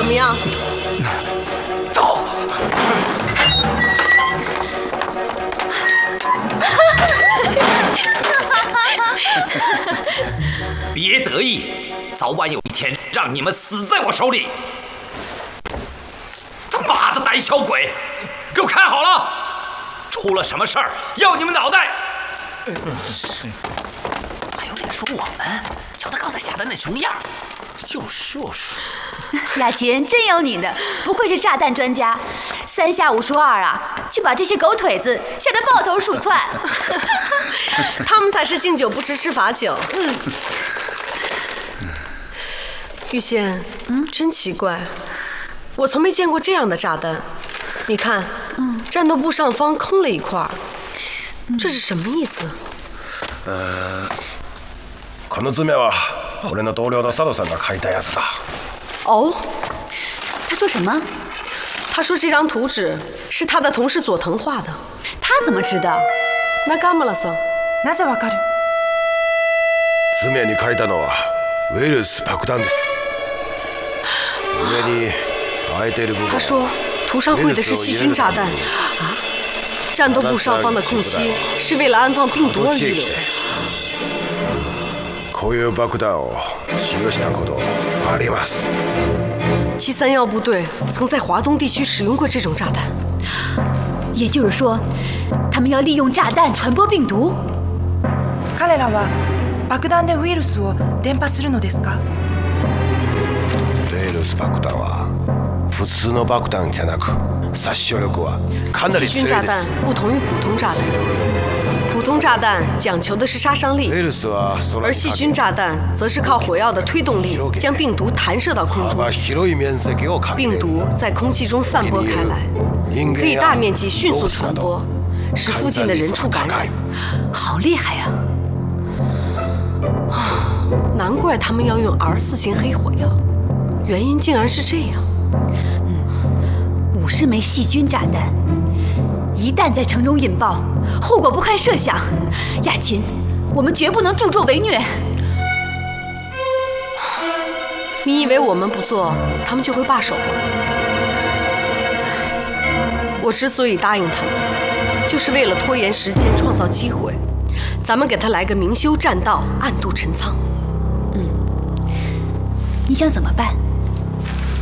怎么样？ 走。别得意，早晚有一天让你们死在我手里！他妈的胆小鬼，给我看好了，出了什么事儿要你们脑袋！ 还有脸说我们？瞧他刚才吓得那熊样！ 就是。 雅琴真有你的，不愧是炸弹专家，3下5除2啊，就把这些狗腿子吓得抱头鼠窜。 他们才是敬酒不吃吃罚酒。玉仙，真奇怪，我从没见过这样的炸弹。你看，战斗部上方空了一块，这是什么意思？ この図面は俺の同僚の佐藤さんが描いたやつだ。 哦， 他说什么？ 他说这张图纸是他的同事佐藤画的。 他怎么知道？ 那干嘛了桑？ なぜわかる？ 図面に描いたのはウイルス爆弾です。上に開いている部分。 他说图上绘的是细菌炸弹啊！战斗部上方的空隙是为了安放病毒而预留的。 こういう爆弾を使用したことあります。 731部队曾在华东地区使用过这种炸弹， 也就是说，他们要利用炸弹传播病毒。 彼らは爆弾でウイルスを伝播するのですか？ ウイルス爆弾は普通の爆弾じゃなく、殺傷力はかなり強いです。细菌炸弹不同于普通炸弹，普通炸弹讲求的是杀伤力，而细菌炸弹则是靠火药的推动力将病毒弹射到空中，病毒在空气中散播开来，可以大面积迅速传播，使附近的人畜感染。 好厉害呀！ 难怪他们要用 R4型黑火药，原因竟然是这样。 50枚细菌炸弹，一旦在城中引爆，后果不堪设想。雅琴，我们绝不能助纣为虐。 你以为我们不做，他们就会罢手吗？我之所以答应他们，就是为了拖延时间，创造机会。咱们给他来个明修栈道，暗度陈仓。 你想怎么办？